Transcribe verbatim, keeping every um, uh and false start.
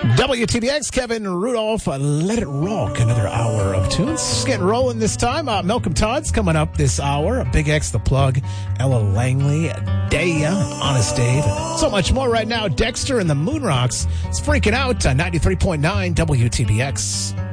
W T B X, Kevin Rudolph, uh, Let It Rock. Another hour of tunes. Getting rolling this time. Uh, Malcolm Todd's coming up this hour. Big X, The Plug, Ella Langley, Daya, Honest Dave. So much more right now. Dexter and the Moon Rocks. It's freaking out. Uh, ninety-three point nine W T B X.